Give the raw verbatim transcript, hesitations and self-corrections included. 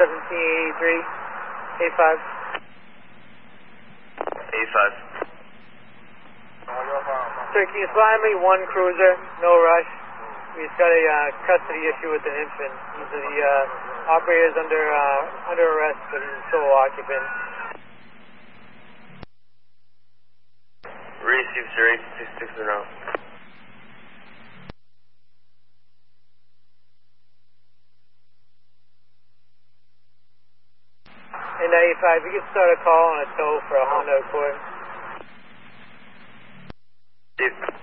seventeen eighty-three, A five. A five. Sir, can you fly me one cruiser, no rush? We've got a uh, custody issue with an infant. He's the uh, operator's under uh, under arrest, but he's sole occupant. Receive, sir, eight six six zero. And A five, you can start a call on a tow for a Honda Accord. Steve.